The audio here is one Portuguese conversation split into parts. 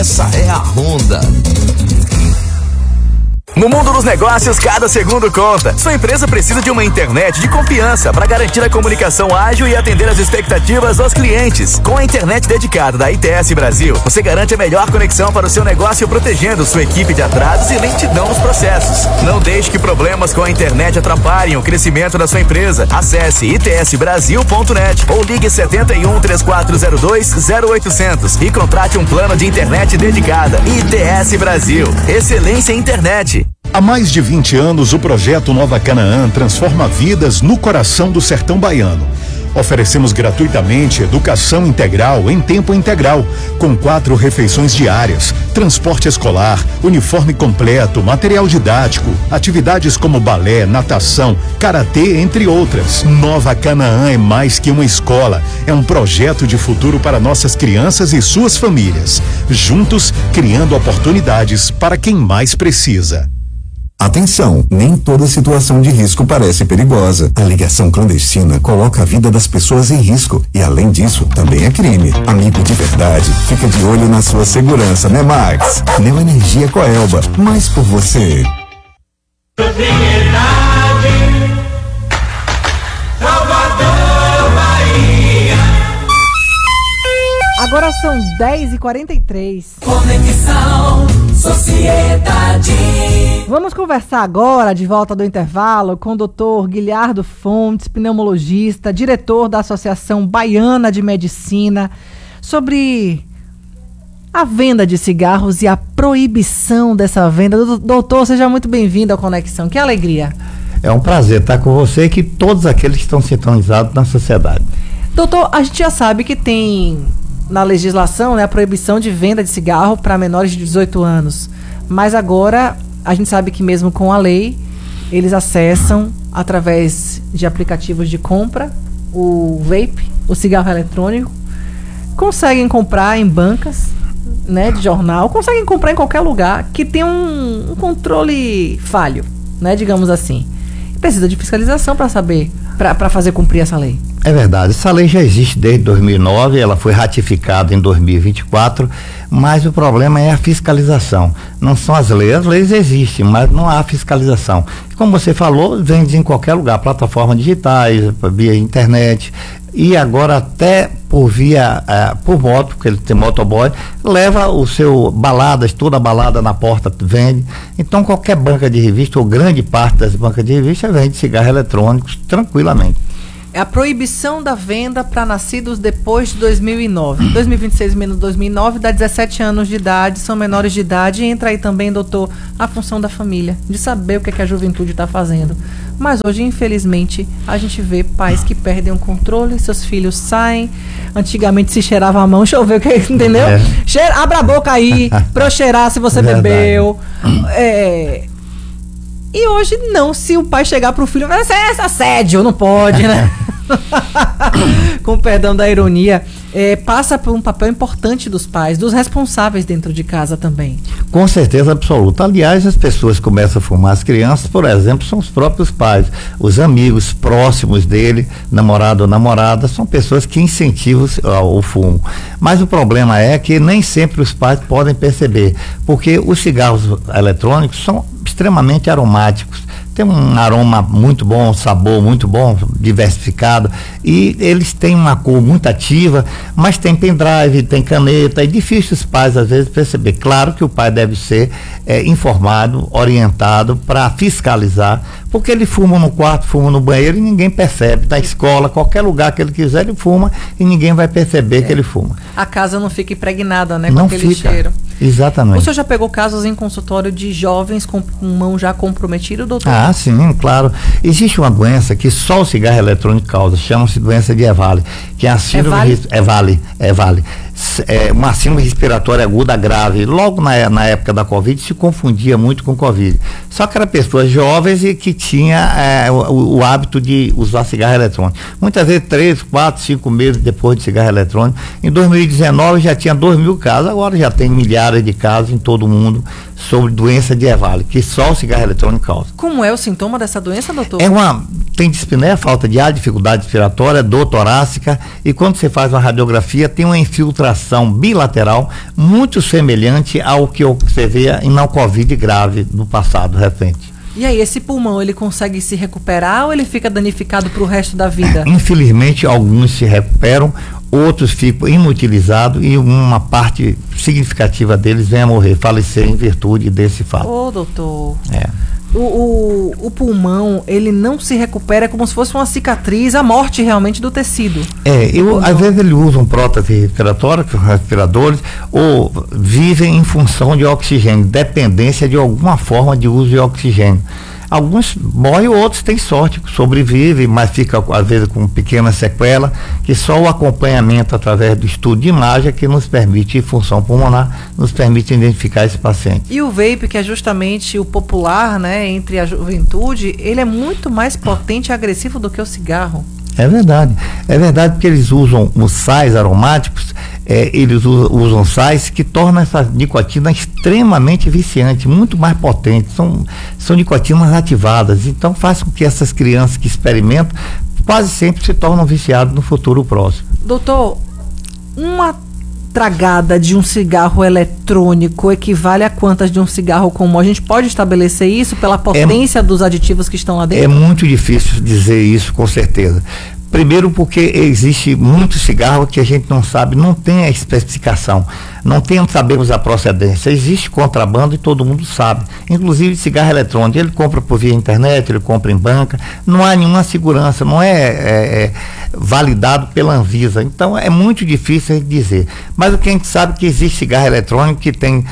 Essa é a Honda. No mundo dos negócios, cada segundo conta. Sua empresa precisa de uma internet de confiança para garantir a comunicação ágil e atender às expectativas dos clientes. Com a internet dedicada da ITS Brasil, você garante a melhor conexão para o seu negócio, protegendo sua equipe de atrasos e lentidão nos processos. Não deixe que problemas com a internet atrapalhem o crescimento da sua empresa. Acesse itsbrasil.net ou ligue 71 3402 0800 e contrate um plano de internet dedicada. ITS Brasil. Excelência em internet. Há mais de 20 anos, o projeto Nova Canaã transforma vidas no coração do sertão baiano. Oferecemos gratuitamente educação integral em tempo integral, com 4 refeições diárias, transporte escolar, uniforme completo, material didático, atividades como balé, natação, karatê, entre outras. Nova Canaã é mais que uma escola, é um projeto de futuro para nossas crianças e suas famílias. Juntos, criando oportunidades para quem mais precisa. Atenção, nem toda situação de risco parece perigosa. A ligação clandestina coloca a vida das pessoas em risco e, além disso, também é crime. Amigo de verdade, fica de olho na sua segurança, né, Max? Neoenergia Coelba, mais por você. Propriedade, Salvador, Bahia. Agora são 10h43. Conexão Sociedade. Vamos conversar agora, de volta do intervalo, com o Dr. Guilhardo Fontes, pneumologista, diretor da Associação Baiana de Medicina, sobre a venda de cigarros e a proibição dessa venda. Doutor, seja muito bem-vindo ao Conexão. Que alegria. É um prazer estar com você e que todos aqueles que estão sintonizados na sociedade. Doutor, a gente já sabe que tem na legislação, né, a proibição de venda de cigarro para menores de 18 anos. Mas agora a gente sabe que mesmo com a lei, eles acessam através de aplicativos de compra o vape, o cigarro eletrônico, conseguem comprar em bancas, né, de jornal, conseguem comprar em qualquer lugar que tem um controle falho, né, digamos assim. Precisa de fiscalização para saber, para fazer cumprir essa lei. É verdade, essa lei já existe desde 2009, ela foi ratificada em 2024, mas o problema é a fiscalização. Não são as leis existem, mas não há fiscalização. Como você falou, vende em qualquer lugar, plataformas digitais, via internet, e agora até por moto, porque ele tem motoboy, leva o seu baladas, toda balada na porta vende. Então qualquer banca de revista, ou grande parte das bancas de revista, vende cigarros eletrônicos tranquilamente. É a proibição da venda para nascidos depois de 2009. 2026 menos 2009 dá 17 anos de idade, são menores de idade. E entra aí também, doutor, a função da família, de saber o que é que a juventude está fazendo. Mas hoje, infelizmente, a gente vê pais que perdem o controle, seus filhos saem. Antigamente se cheirava a mão, deixa eu ver o que, entendeu? Abra a boca aí para eu cheirar se você bebeu. E hoje não, se o pai chegar pro filho, vai ser assédio, não pode, né? Com perdão da ironia, passa por um papel importante dos pais, dos responsáveis dentro de casa também. Com certeza absoluta. Aliás, as pessoas que começam a fumar, as crianças, por exemplo, são os próprios pais, os amigos próximos dele, namorado ou namorada, são pessoas que incentivam o fumo. Mas o problema é que nem sempre os pais podem perceber, porque os cigarros eletrônicos são extremamente aromáticos. Tem um aroma muito bom, um sabor muito bom, diversificado, e eles têm uma cor muito ativa, mas tem pendrive, tem caneta, é difícil os pais às vezes perceber. Claro que o pai deve ser informado, orientado para fiscalizar, porque ele fuma no quarto, fuma no banheiro e ninguém percebe. Na escola, qualquer lugar que ele quiser, ele fuma e ninguém vai perceber que ele fuma. A casa não fica impregnada, né, não com aquele fica. cheiro. Exatamente. O senhor já pegou casos em consultório de jovens com mão já comprometida, doutor? Ah, sim, claro. Existe uma doença que só o cigarro eletrônico causa, chama-se doença de EVALI, que é a síndrome EVALI. É uma síndrome respiratória aguda grave. Logo na época da Covid se confundia muito com Covid. Só que eram pessoas jovens e que tinha o hábito de usar cigarro eletrônico. Muitas vezes 3, 4, 5 meses depois de cigarro eletrônico. Em 2019 já tinha 2.000 casos, agora já tem milhares de casos em todo o mundo sobre doença de EVALI, que só o cigarro eletrônico causa. Como é o sintoma dessa doença, doutor? Tem dispneia, falta de ar, dificuldade respiratória, dor torácica, e quando você faz uma radiografia tem uma infiltração alteração bilateral muito semelhante ao que você vê na Covid grave do passado recente. E aí, esse pulmão, ele consegue se recuperar ou ele fica danificado para o resto da vida? Infelizmente, alguns se recuperam, outros ficam inutilizados e uma parte significativa deles vem a morrer, falecer em virtude desse fato. Ô, doutor. É. O pulmão, ele não se recupera, é como se fosse uma cicatriz, a morte realmente do tecido. Às vezes ele usa um prótese respiratória, respiradores, ou vivem em função de oxigênio, dependência de alguma forma de uso de oxigênio. Alguns morrem, outros têm sorte, sobrevivem, mas fica às vezes com pequena sequela, que só o acompanhamento através do estudo de imagem que nos permite, função pulmonar, nos permite identificar esse paciente. E o vape, que é justamente o popular, né, entre a juventude, ele é muito mais potente e agressivo do que o cigarro. É verdade porque eles usam os sais aromáticos, eles usam sais que tornam essa nicotina extremamente viciante, muito mais potente, são nicotinas ativadas, então faz com que essas crianças que experimentam quase sempre se tornam viciados no futuro próximo. Doutor, uma tragada de um cigarro eletrônico equivale a quantas de um cigarro comum? A gente pode estabelecer isso pela potência dos aditivos que estão lá dentro? É muito difícil dizer isso com certeza. Primeiro porque existe muito cigarro que a gente não sabe, não tem a especificação, não sabemos a procedência. Existe contrabando e todo mundo sabe. Inclusive cigarro eletrônico, ele compra por via internet, ele compra em banca, não há nenhuma segurança, não é validado pela Anvisa. Então é muito difícil dizer. Mas o que a gente sabe é que existe cigarro eletrônico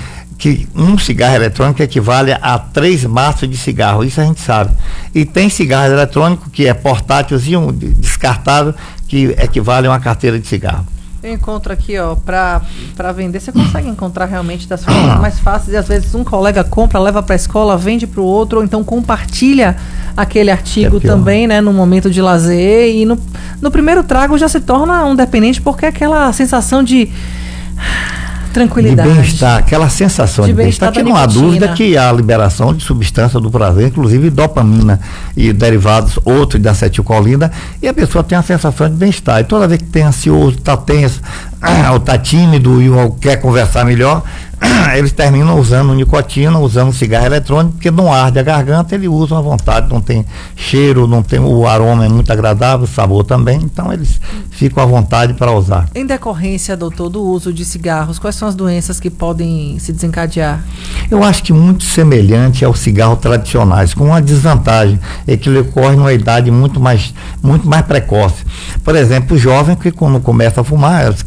que um cigarro eletrônico equivale a 3 maços de cigarro, isso a gente sabe. E tem cigarro eletrônico que é portátilzinho, descartável, que equivale a uma carteira de cigarro. Eu encontro aqui, ó, para vender, você consegue encontrar realmente das formas mais fáceis, e às vezes um colega compra, leva para a escola, vende para o outro, ou então compartilha aquele artigo também, né, no momento de lazer, e no primeiro trago já se torna um dependente, porque é aquela sensação de tranquilidade. De bem-estar, aquela sensação de bem-estar, que não há dúvida que há liberação de substância do prazer, inclusive dopamina e derivados outros da acetilcolina, e a pessoa tem a sensação de bem-estar. E toda vez que tem ansioso, está tenso, ou está tímido ou quer conversar melhor, eles terminam usando nicotina, usando cigarro eletrônico, porque não arde a garganta, eles usam à vontade, não tem cheiro, o aroma é muito agradável, o sabor também, então eles ficam à vontade para usar. Em decorrência, doutor, do uso de cigarros, quais são as doenças que podem se desencadear? Eu acho que muito semelhante ao cigarro tradicionais, com uma desvantagem, é que ele ocorre numa idade muito mais precoce. Por exemplo, o jovem que quando começa a fumar, aos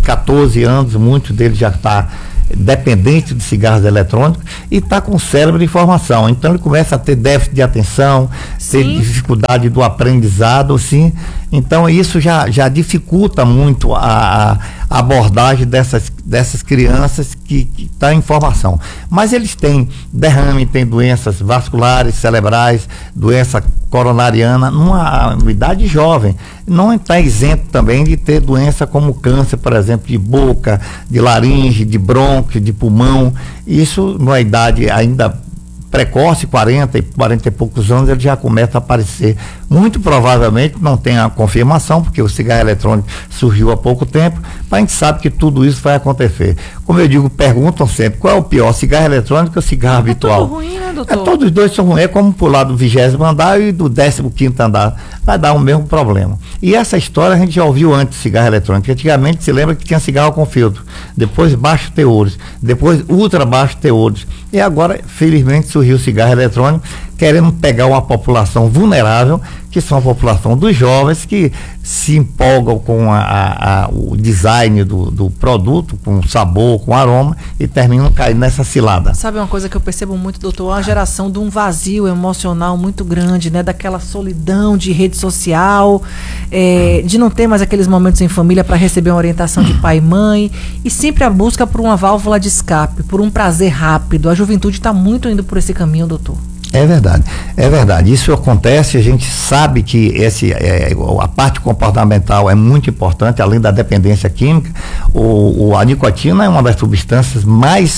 14 anos, muitos deles já está dependente de cigarros eletrônicos e está com o cérebro em formação, então ele começa a ter déficit de atenção, ter dificuldade do aprendizado, sim. Então isso já dificulta muito a abordagem dessas crianças que estão em formação. Mas eles têm derrame, têm doenças vasculares, cerebrais, doença coronariana, numa idade jovem. Não está isento também de ter doença como câncer, por exemplo, de boca, de laringe, de brônquio, de pulmão. Isso numa idade ainda precoce, 40 e poucos anos, ele já começa a aparecer. Muito provavelmente não tem a confirmação, porque o cigarro eletrônico surgiu há pouco tempo, mas a gente sabe que tudo isso vai acontecer. Como eu digo, perguntam sempre, qual é o pior, cigarro eletrônico ou cigarro habitual? Tudo ruim, né, doutor? Todos os dois são ruins, é como pular do 20º andar e do 15º andar, vai dar o mesmo problema. E essa história a gente já ouviu antes do cigarro eletrônico. Antigamente se lembra que tinha cigarro com filtro, depois baixos teores, depois ultra baixos teores, e agora, felizmente, surgiu o cigarro eletrônico, querendo pegar uma população vulnerável, que são a população dos jovens que se empolgam com o design do produto, com o sabor, com o aroma, e terminam caindo nessa cilada. Sabe uma coisa que eu percebo muito, doutor? Uma geração de um vazio emocional muito grande, né? Daquela solidão de rede social, de não ter mais aqueles momentos em família para receber uma orientação de pai e mãe, e sempre a busca por uma válvula de escape, por um prazer rápido. A juventude está muito indo por esse caminho, doutor. É verdade. Isso acontece, a gente sabe que a parte comportamental é muito importante, além da dependência química. A nicotina é uma das substâncias mais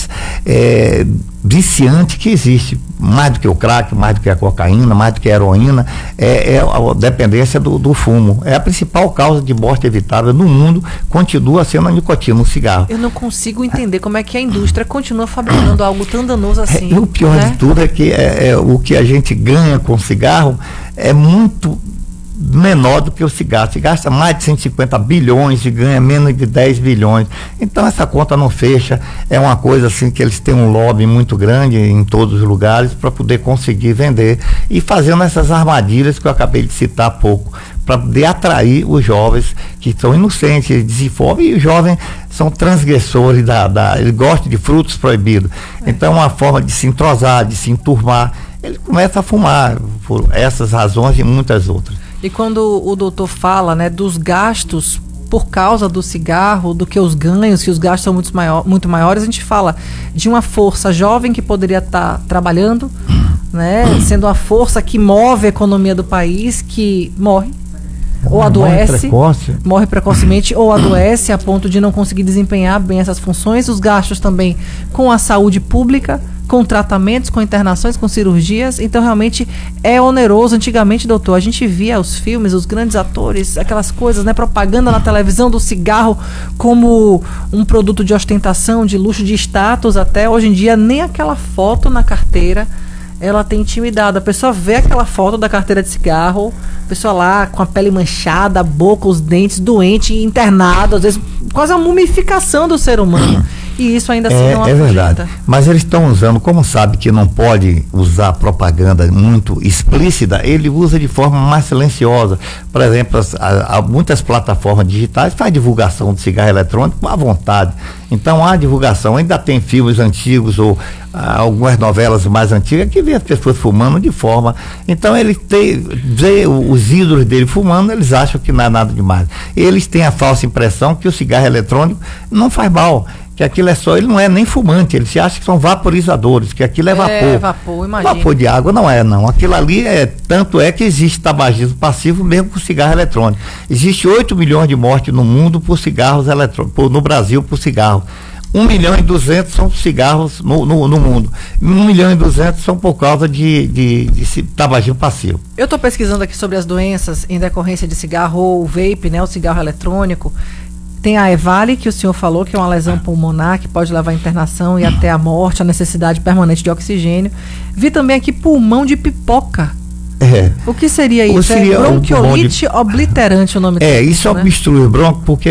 viciante que existe, mais do que o crack, mais do que a cocaína, mais do que a heroína, é a dependência do fumo. É a principal causa de morte evitável no mundo, continua sendo a nicotina, o cigarro. Eu não consigo entender como é que a indústria continua fabricando algo tão danoso assim. E o pior de tudo é que o que a gente ganha com o cigarro é muito menor do que o cigarro. Se gasta mais de 150 bilhões e ganha menos de 10 bilhões. Então essa conta não fecha. É uma coisa assim que eles têm um lobby muito grande em todos os lugares para poder conseguir vender e fazendo essas armadilhas que eu acabei de citar há pouco, para poder atrair os jovens que são inocentes, eles desenvolvem, e os jovens são transgressores eles gostam de frutos proibidos. Então é uma forma de se entrosar, de se enturmar. Ele começa a fumar por essas razões e muitas outras. E quando o doutor fala, né, dos gastos por causa do cigarro, do que os ganhos, que os gastos são muito maiores, a gente fala de uma força jovem que poderia estar trabalhando, né, sendo uma força que move a economia do país, que morre ou adoece, morre precocemente ou adoece a ponto de não conseguir desempenhar bem essas funções. Os gastos também com a saúde pública, com tratamentos, com internações, com cirurgias. Então realmente é oneroso. Antigamente, doutor, a gente via os filmes, os grandes atores, aquelas coisas, né, propaganda na televisão do cigarro como um produto de ostentação, de luxo, de status. Até hoje em dia nem aquela foto na carteira ela tem intimidade. A pessoa vê aquela foto da carteira de cigarro, a pessoa lá com a pele manchada, a boca, os dentes, doente, internado, às vezes quase a mumificação do ser humano. E isso ainda assim não afugenta. É verdade. Mas eles estão usando, como sabe que não pode usar propaganda muito explícita, ele usa de forma mais silenciosa. Por exemplo, muitas plataformas digitais fazem divulgação de cigarro eletrônico à vontade. Então há divulgação, ainda tem filmes antigos ou algumas novelas mais antigas que vê as pessoas fumando de forma. Então ele vê os ídolos dele fumando, eles acham que não é nada demais. Eles têm a falsa impressão que o cigarro eletrônico não faz mal, que aquilo é só, ele não é nem fumante, ele se acha que são vaporizadores, que aquilo é vapor. É vapor, imagina. Vapor de água não é, não. Aquilo ali tanto é que existe tabagismo passivo mesmo com cigarro eletrônico. Existe 8 milhões de mortes no mundo por cigarros eletrônicos, no Brasil por cigarro. 1.200.000 são cigarros no mundo. 1.200.000 são por causa de tabagismo passivo. Eu estou pesquisando aqui sobre as doenças em decorrência de cigarro ou vape, né, o cigarro eletrônico. Tem a EVALI, que o senhor falou, que é uma lesão pulmonar que pode levar à internação e até a morte, a necessidade permanente de oxigênio. Vi também aqui pulmão de pipoca. O que seria isso? Seria bronquiolite obliterante o nome disso, isso obstrui o bronco porque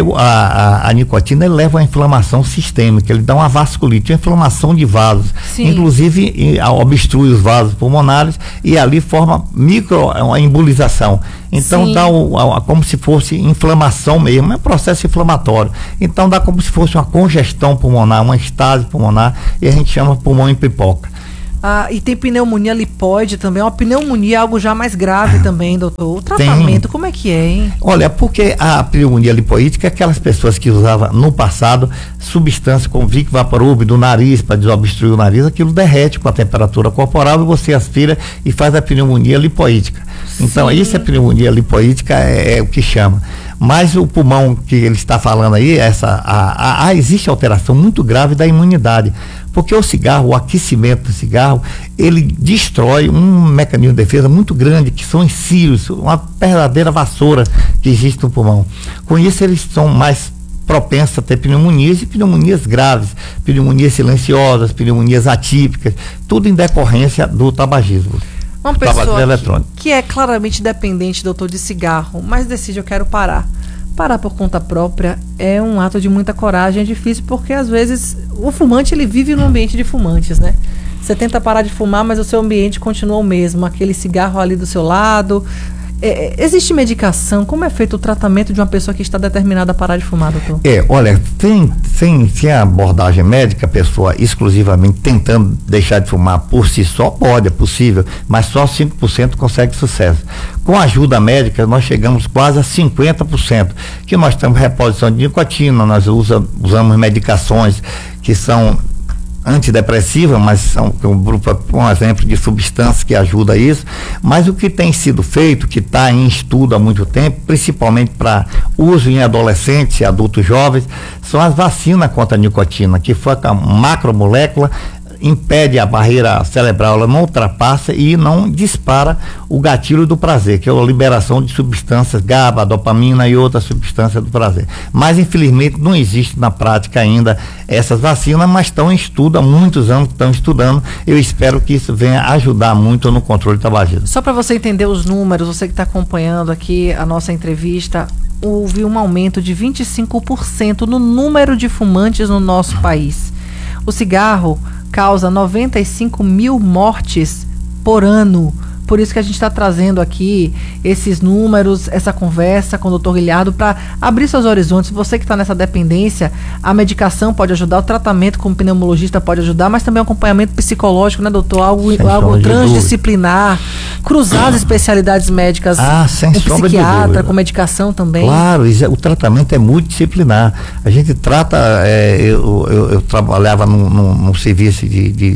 a nicotina ele leva a inflamação sistêmica, ele dá uma vasculite, uma inflamação de vasos. Sim. Inclusive obstrui os vasos pulmonares e ali forma uma embolização. Então Sim. dá como se fosse inflamação mesmo, é um processo inflamatório. Então dá como se fosse uma congestão pulmonar, uma estase pulmonar, e a gente chama pulmão em pipoca. E tem pneumonia lipoide também. Uma pneumonia é algo já mais grave também, doutor. O tratamento, como é que é, hein? Olha, porque a pneumonia lipoídica é aquelas pessoas que usavam no passado substância como Vic Vaporub do nariz para desobstruir o nariz, aquilo derrete com a temperatura corporal e você aspira e faz a pneumonia lipoídica. Então, isso é pneumonia lipoídica, é o que chama. Mas o pulmão que ele está falando aí, existe alteração muito grave da imunidade. Porque o cigarro, o aquecimento do cigarro, ele destrói um mecanismo de defesa muito grande, que são os cílios, uma verdadeira vassoura que existe no pulmão. Com isso, eles são mais propensos a ter pneumonias e pneumonias graves, pneumonias silenciosas, pneumonias atípicas, tudo em decorrência do tabagismo. Uma pessoa que é claramente dependente, doutor, de cigarro, mas decide, eu quero parar. Parar por conta própria é um ato de muita coragem, é difícil porque às vezes o fumante ele vive num ambiente de fumantes, né? Você tenta parar de fumar, mas o seu ambiente continua o mesmo, aquele cigarro ali do seu lado. Existe medicação? Como é feito o tratamento de uma pessoa que está determinada a parar de fumar, doutor? Olha, sem a abordagem médica, a pessoa exclusivamente tentando deixar de fumar por si só, pode, é possível, mas só 5% consegue sucesso. Com a ajuda médica, nós chegamos quase a 50%, que nós temos reposição de nicotina, nós usamos medicações que são antidepressiva, mas são um exemplo de substância que ajuda isso. Mas o que tem sido feito, que está em estudo há muito tempo, principalmente para uso em adolescentes e adultos jovens, são as vacinas contra a nicotina, que foi a macromolécula, impede a barreira cerebral, ela não ultrapassa e não dispara o gatilho do prazer, que é a liberação de substâncias GABA, dopamina e outras substâncias do prazer. Mas infelizmente não existe na prática ainda essas vacinas, mas estão em estudo, há muitos anos que estão estudando. Eu espero que isso venha ajudar muito no controle do tabagismo. Só para você entender os números, você que está acompanhando aqui a nossa entrevista, houve um aumento de 25% no número de fumantes no nosso país. O cigarro causa 95 mil mortes por ano. Por isso que a gente está trazendo aqui esses números, essa conversa com o Dr. Guilhardo para abrir seus horizontes. Você que está nessa dependência, a medicação pode ajudar, o tratamento como pneumologista pode ajudar, mas também o acompanhamento psicológico, né, doutor? Algo transdisciplinar, cruzar as especialidades médicas com psiquiatra, com medicação também. Claro, o tratamento é multidisciplinar. A gente trata, eu trabalhava num serviço de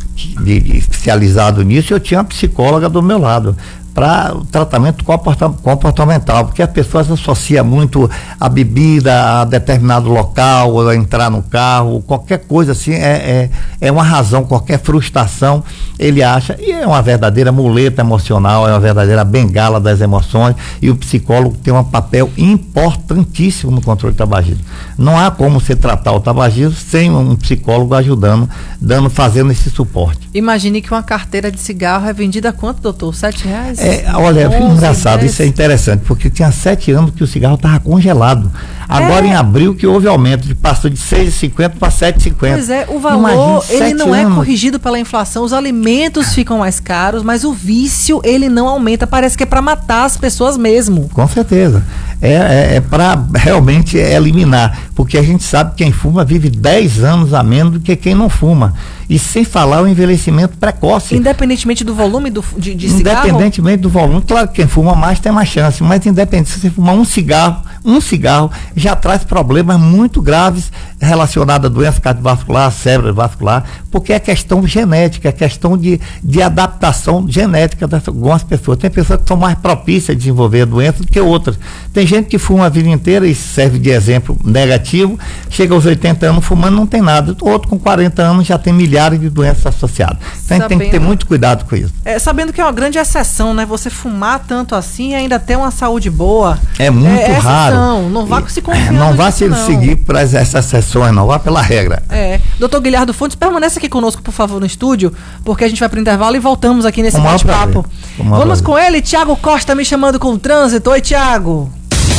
especializado nisso, eu tinha uma psicóloga do meu lado para o tratamento comportamental, porque as pessoas associam muito a bebida a determinado local, a entrar no carro, qualquer coisa assim, é uma razão, qualquer frustração ele acha, e é uma verdadeira muleta emocional, é uma verdadeira bengala das emoções, e o psicólogo tem um papel importantíssimo no controle do tabagismo. Não há como você tratar o tabagismo sem um psicólogo ajudando, fazendo esse suporte. Imagine que uma carteira de cigarro é vendida a quanto, doutor? R$7? Olha, é engraçado, 10. Isso é interessante, porque tinha 7 anos que o cigarro estava congelado. Agora em abril que houve aumento, passou de R$6,50 para R$7,50. Pois é, o valor, ele não é corrigido pela inflação, os alimentos ficam mais caros, mas o vício, ele não aumenta, parece que é para matar as pessoas mesmo. Com certeza, é para realmente eliminar, porque a gente sabe que quem fuma vive 10 anos a menos do que quem não fuma. E sem falar o envelhecimento precoce. Independentemente do volume de cigarro? Independentemente do volume. Claro que quem fuma mais tem mais chance, mas independente, se você fumar um cigarro já traz problemas muito graves relacionados a doença cardiovascular, cerebrovascular, porque é questão genética, é questão de adaptação genética de algumas pessoas. Tem pessoas que são mais propícias a desenvolver a doença do que outras. Tem gente que fuma a vida inteira e serve de exemplo negativo, chega aos 80 anos fumando, não tem nada. Outro com 40 anos já tem milhares de doenças associadas. Então a gente tem que ter muito cuidado com isso. Sabendo que é uma grande exceção, né? Você fumar tanto assim e ainda ter uma saúde boa. É muito raro. Não vá se confiando. Não vá se seguir para essas exceções, não vá pela regra. Doutor Guilhardo Fontes, permanece aqui conosco, por favor, no estúdio, porque a gente vai para o intervalo e voltamos aqui nesse bate-papo. Vamos com ele, Tiago Costa, me chamando com o trânsito. Oi, Tiago.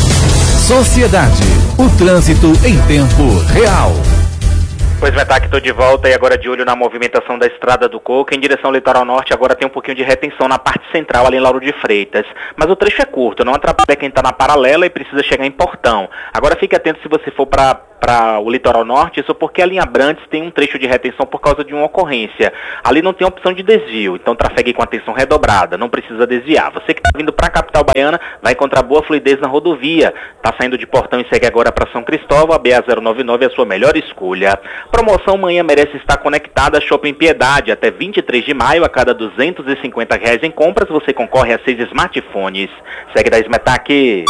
Sociedade, o trânsito em tempo real. Pois vai estar aqui, estou de volta e agora de olho na movimentação da Estrada do Coco. Em direção ao litoral norte, agora tem um pouquinho de retenção na parte central, ali em Lauro de Freitas. Mas o trecho é curto, não atrapalha quem está na paralela e precisa chegar em Portão. Agora fique atento se você for para o litoral norte, isso porque a linha Abrantes tem um trecho de retenção por causa de uma ocorrência. Ali não tem opção de desvio, então trafegue com atenção redobrada, não precisa desviar. Você que está vindo para a capital baiana vai encontrar boa fluidez na rodovia. Está saindo de Portão e segue agora para São Cristóvão, a BA-099 é a sua melhor escolha. Promoção Manhã Merece Estar Conectada, Shopping Piedade, até 23 de maio, a cada R$250 em compras, você concorre a 6 smartphones. Segue da Smetec.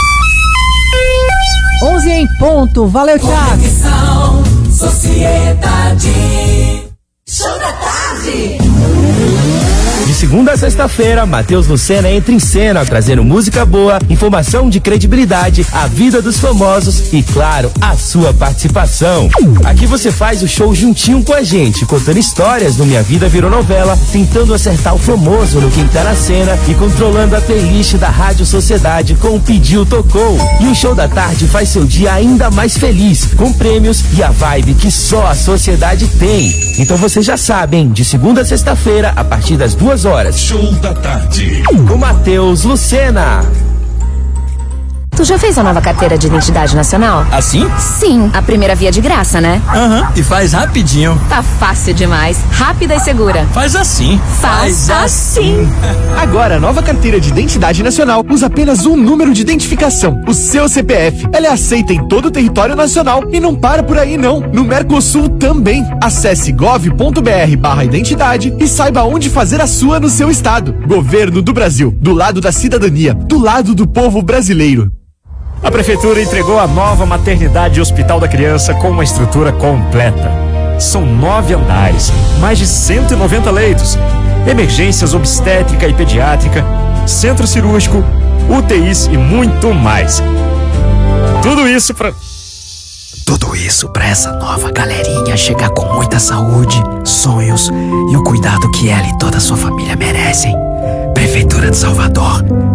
11 em ponto. Valeu, Thiago. Conexão Sociedade. Show da tarde. De segunda a sexta-feira, Matheus Lucena entra em cena, trazendo música boa, informação de credibilidade, a vida dos famosos e, claro, a sua participação. Aqui você faz o show juntinho com a gente, contando histórias do Minha Vida Virou Novela, tentando acertar o famoso no Quem Tá na Cena e controlando a playlist da Rádio Sociedade com o Pediu Tocou. E o Show da Tarde faz seu dia ainda mais feliz, com prêmios e a vibe que só a Sociedade tem. Então você já sabe, hein? De segunda a sexta-feira, a partir das 2h. Show da Tarde. Com Matheus Lucena. Tu já fez a nova carteira de identidade nacional? Assim? Sim, a primeira via de graça, né? E faz rapidinho. Tá fácil demais, rápida e segura. Faz assim. Faz assim. Agora, a nova carteira de identidade nacional usa apenas um número de identificação, o seu CPF. Ela é aceita em todo o território nacional e não para por aí não. No Mercosul também. Acesse gov.br/identidade e saiba onde fazer a sua no seu estado. Governo do Brasil, do lado da cidadania, do lado do povo brasileiro. A Prefeitura entregou a nova maternidade e hospital da criança com uma estrutura completa. São 9 andares, mais de 190 leitos, emergências obstétrica e pediátrica, centro cirúrgico, UTIs e muito mais. Tudo isso para essa nova galerinha chegar com muita saúde, sonhos e o cuidado que ela e toda a sua família merecem. Prefeitura de Salvador,